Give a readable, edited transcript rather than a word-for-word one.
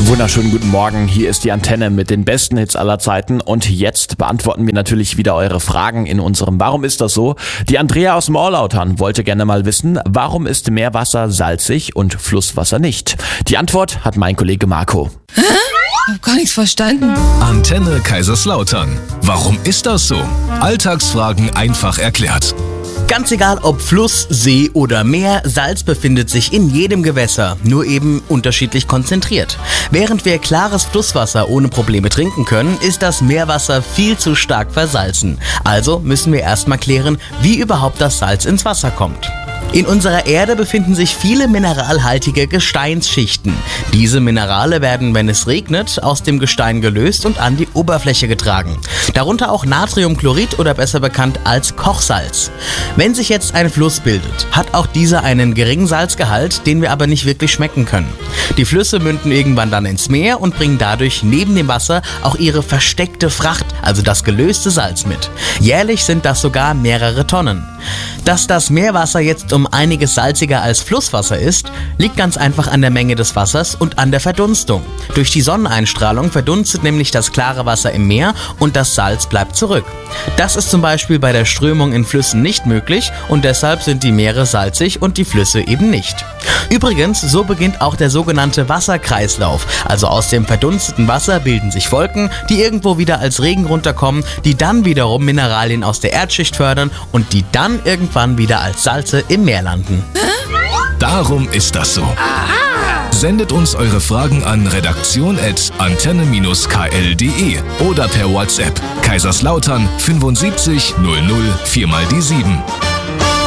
Wunderschönen guten Morgen, hier ist die Antenne mit den besten Hits aller Zeiten und jetzt beantworten wir natürlich wieder eure Fragen in unserem Warum ist das so? Die Andrea aus Morlautern wollte gerne mal wissen, warum ist Meerwasser salzig und Flusswasser nicht? Die Antwort hat mein Kollege Marco. Hab gar nichts verstanden. Antenne Kaiserslautern. Warum ist das so? Alltagsfragen einfach erklärt. Ganz egal ob Fluss, See oder Meer, Salz befindet sich in jedem Gewässer, nur eben unterschiedlich konzentriert. Während wir klares Flusswasser ohne Probleme trinken können, ist das Meerwasser viel zu stark versalzen. Also müssen wir erstmal klären, wie überhaupt das Salz ins Wasser kommt. In unserer Erde befinden sich viele mineralhaltige Gesteinsschichten. Diese Minerale werden, wenn es regnet, aus dem Gestein gelöst und an die Oberfläche getragen. Darunter auch Natriumchlorid oder besser bekannt als Kochsalz. Wenn sich jetzt ein Fluss bildet, hat auch dieser einen geringen Salzgehalt, den wir aber nicht wirklich schmecken können. Die Flüsse münden irgendwann dann ins Meer und bringen dadurch neben dem Wasser auch ihre versteckte Fracht, also das gelöste Salz mit. Jährlich sind das sogar mehrere Tonnen. Dass das Meerwasser jetzt um einiges salziger als Flusswasser ist, liegt ganz einfach an der Menge des Wassers und an der Verdunstung. Durch die Sonneneinstrahlung verdunstet nämlich das klare Wasser im Meer und das Salz bleibt zurück. Das ist zum Beispiel bei der Strömung in Flüssen nicht möglich und deshalb sind die Meere salzig und die Flüsse eben nicht. Übrigens, so beginnt auch der sogenannte Wasserkreislauf. Also aus dem verdunsteten Wasser bilden sich Wolken, die irgendwo wieder als Regen runterkommen, die dann wiederum Mineralien aus der Erdschicht fördern und die dann irgendwann wieder als Salze im Meer landen. Darum ist das so. Sendet uns eure Fragen an redaktion@antenne-kl.de oder per WhatsApp Kaiserslautern 75 00 4 mal die 7.